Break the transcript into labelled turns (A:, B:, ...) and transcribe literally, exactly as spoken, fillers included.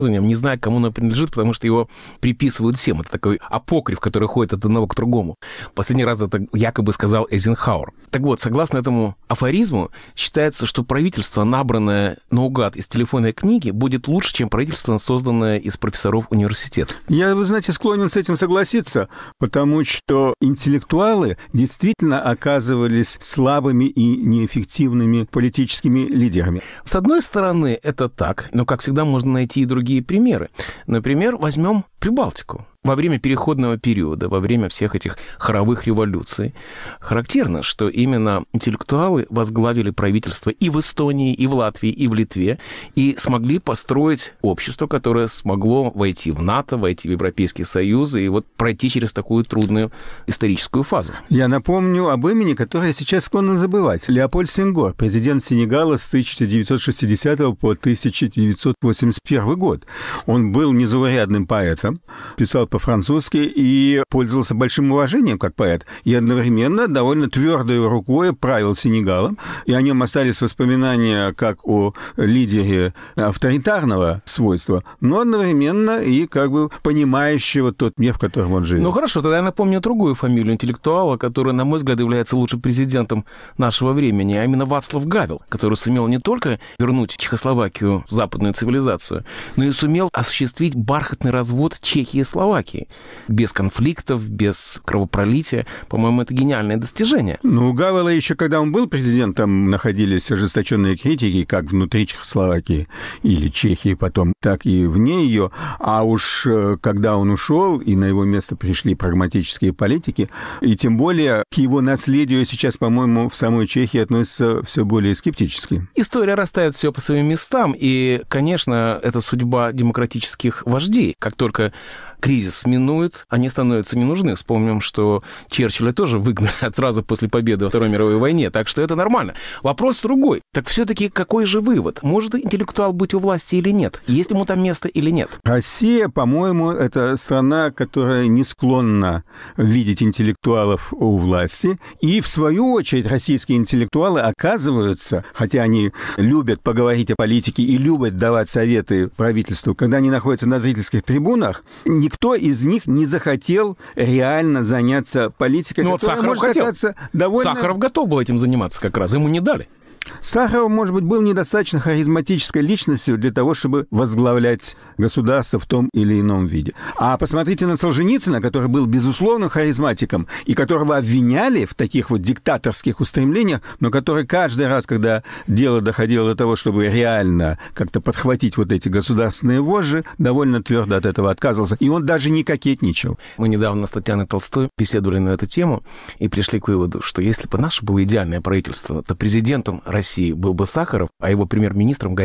A: не зная, кому оно принадлежит, потому что его приписывают всем. Это такой апокриф, который ходит от одного к другому. Последний раз это якобы сказал Эйзенхауэр. Так вот, согласно этому афоризму, считается, что правительство, набранное наугад из телефонной книги, будет лучше, чем правительство, созданное из профессоров университета.
B: Я, вы знаете, склонен с этим согласиться, потому что интеллектуалы действительно оказывались слабыми и неэффективными политическими лидерами.
A: С одной стороны, это так, но, как всегда, можно найти и другие примеры. Например, возьмем Прибалтику. Во время переходного периода, во время всех этих хоровых революций, характерно, что именно интеллектуалы возглавили правительство и в Эстонии, и в Латвии, и в Литве, и смогли построить общество, которое смогло войти в НАТО, войти в Европейский Союз и вот пройти через такую трудную историческую фазу.
B: Я напомню об имени, которое сейчас склонно забывать. Леопольд Сенгор, президент Сенегала с тысяча девятьсот шестидесятого по тысяча девятьсот восемьдесят первый год. Он был незаурядным поэтом, писал по-французски и пользовался большим уважением как поэт. И одновременно довольно твердой рукой правил Сенегалом. И о нем остались воспоминания как о лидере авторитарного свойства, но одновременно и как бы понимающего тот мир, в котором он живет.
A: Ну хорошо, тогда я напомню другую фамилию интеллектуала, который, на мой взгляд, является лучшим президентом нашего времени, а именно Вацлав Гавел, который сумел не только вернуть Чехословакию в западную цивилизацию, но и сумел осуществить бархатный развод Чехии и Словакии. Без конфликтов, без кровопролития. По-моему, это гениальное достижение.
B: Ну, у Гавела еще, когда он был президентом, находились ожесточенные критики, как внутри Чехословакии или Чехии потом, так и вне ее. А уж когда он ушел, и на его место пришли прагматические политики, и тем более к его наследию сейчас, по-моему, в самой Чехии относятся все более скептически.
A: История расставит все по своим местам, и, конечно, это судьба демократических вождей. Как только кризис минует, они становятся не нужны. Вспомним, что Черчилля тоже выгнали сразу после победы во Второй мировой войне, так что это нормально. Вопрос другой. Так все-таки какой же вывод? Может интеллектуал быть у власти или нет? Есть ему там место или нет?
B: Россия, по-моему, это страна, которая не склонна видеть интеллектуалов у власти. И, в свою очередь, российские интеллектуалы оказываются, хотя они любят поговорить о политике и любят давать советы правительству, когда они находятся на зрительских трибунах, никто из них не захотел реально заняться политикой.
A: Ну вот Сахаров хотел.
B: Довольно...
A: Сахаров готов был этим заниматься как раз, ему не дали.
B: Сахаров, может быть, был недостаточно харизматической личностью для того, чтобы возглавлять государство в том или ином виде. А посмотрите на Солженицына, который был, безусловно, харизматиком, и которого обвиняли в таких вот диктаторских устремлениях, но который каждый раз, когда дело доходило до того, чтобы реально как-то подхватить вот эти государственные вожжи, довольно твердо от этого отказывался. И он даже не кокетничал.
A: Мы недавно с Татьяной Толстой беседовали на эту тему и пришли к выводу, что если бы наше было идеальное правительство, то президентом России был бы Сахаров, а его премьер-министром